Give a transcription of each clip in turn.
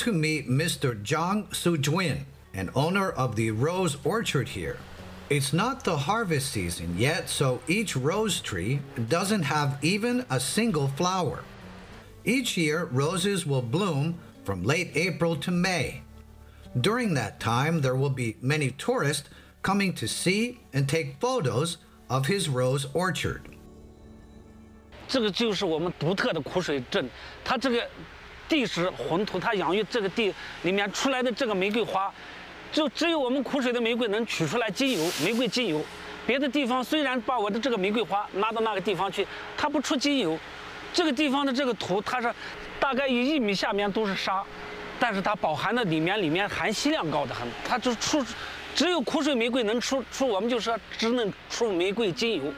to meet Mr. Zhang Sujun, an owner of the rose orchard here. It's not the harvest season yet, so each rose tree doesn't have even a single flower. Each year, roses will bloom from late April to May. During that time, there will be many tourists coming to see and take photos of his rose orchard. 这个就是我们独特的苦水镇，它这个地势浑土，它养育这个地里面出来的这个玫瑰花，就只有我们苦水的玫瑰能取出来精油，玫瑰精油。别的地方虽然把我的这个玫瑰花拿到那个地方去，它不出精油。这个地方的这个土，它是大概有1米下面都是沙，但是它饱含的里面含硒量高得很，它就只有苦水玫瑰能出我们就说只能出玫瑰精油。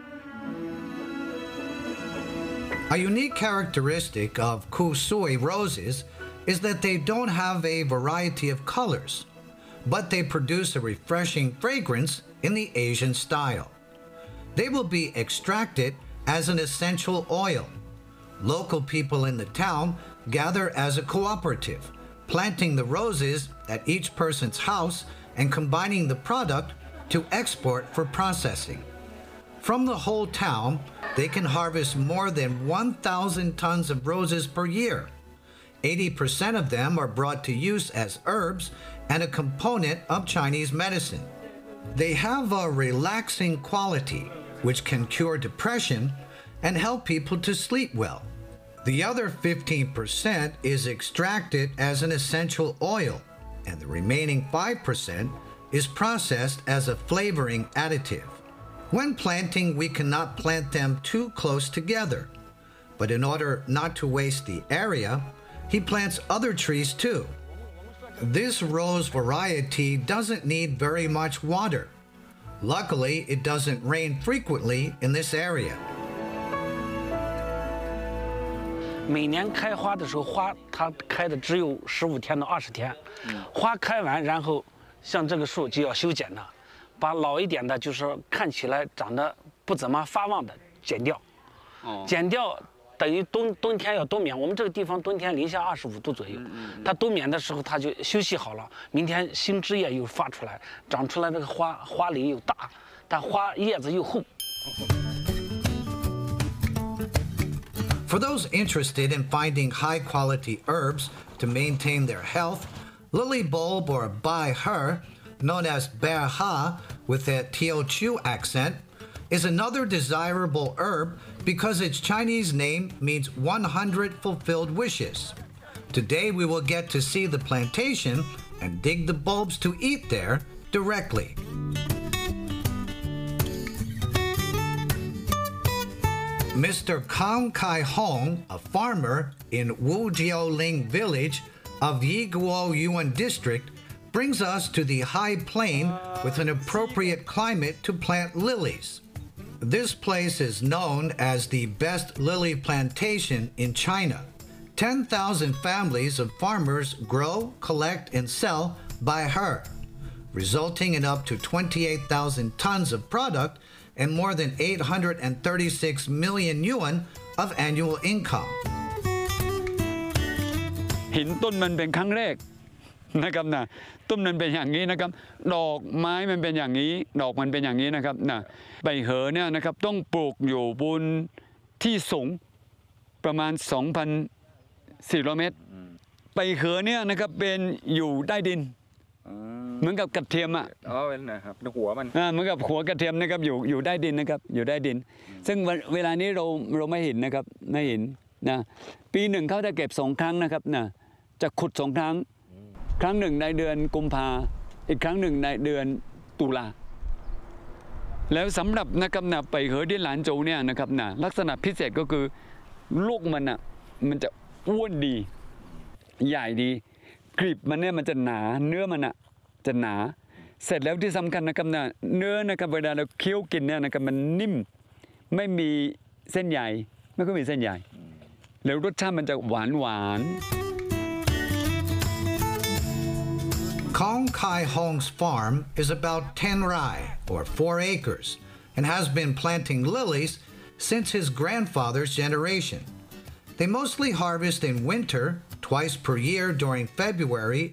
A unique characteristic of Kusui roses is that they don't have a variety of colors, but they produce a refreshing fragrance in the Asian style. They will be extracted as an essential oil. Local people in the town gather as a cooperative, planting the roses at each person's house and combining the product to export for processing. From the whole town, they can harvest more than 1,000 tons of roses per year. 80% of them are brought to use as herbs and a component of Chinese medicine. They have a relaxing quality, which can cure depression and help people to sleep well. The other 15% is extracted as an essential oil, and the remaining 5% is processed as a flavoring additive. When planting, we cannot plant them too close together, but in order not to waste the area, he plants other trees too. This rose variety doesn't need very much water. Luckily, it doesn't rain frequently in this area. 每年开花的时候，花它开的只有15天到20天，花开完，然后像这个树就要修剪了。 把老一点的，就是看起来长得不怎么发旺的剪掉，剪掉等于冬天要冬眠。我们这个地方冬天零下25度左右，它冬眠的时候它就休息好了，明天新枝叶又发出来，长出来这个花蕾又大，但花叶子又厚。 For those interested in finding high-quality herbs to maintain their health, lily bulb or bai he, known as bear ha with a Teochew accent, is another desirable herb because its Chinese name means 100 fulfilled wishes. Today we will get to see the plantation and dig the bulbs to eat there directly. Mr. Kang Kai Hong, a farmer in Wujiaoling village of Yiguo Yuan district, brings us to the high plain with an appropriate climate to plant lilies. This place is known as the best lily plantation in China. 10,000 families of farmers grow, collect, and sell by her, resulting in up to 28,000 tons of product and more than 836 million yuan of annual income. เห็นต้นมันเป็นครั้งแรกนะครับนะต้นมันเป็นอย่างนี้นะครับดอกไม้มันเป็นอย่างนี้ดอกมันเป็นอย่างนี้นะครับนะใบเหอเนี่ยนะครับต้องปลูกอยู่บนที่สูงประมาณ 2,400 เมตรใบเหอเนี่ยนะครับเป็นอยู่ใต้ดินเหมือนกับกระเทียมอ่ะเป็นนะครับหัวมันเหมือนกับหัวกระเทียมนะครับอยู่ใต้ดินนะครับอยู่ใต้ดินซึ่งเวลานี้เราไม่เห็นนะครับไม่เห็นนะปีหนึ่งเขาจะเก็บ2 ครั้งนะครับนะจะขุด2 ครั้งครั้งหนึ่งในเดือนกุมภาอีกครั้งหนึ่งในเดือนตุลาแล้วสำหรับนะครับนะไปเหอที่หลานโจเนี่ยนะครับนะลักษณะพิเศษก็คือลูกมันอ่ะมันจะอ้วนดีใหญ่ดีกลีบมันเนี่ยมันจะหนาเนื้อมันอ่ะจะหนาเสร็จแล้วที่สำคัญนะครับนะเนื้อนะครับเวลาเราเคี้ยวกินเนี่ยนะครับมันนิ่มไม่มีเส้นใยไม่ค่อยมีเส้นใยแล้วรสชาติมันจะหวาน Kong Kai Hong's farm is about 10 rai, or 4 acres, and has been planting lilies since his grandfather's generation. They mostly harvest in winter, twice per year during February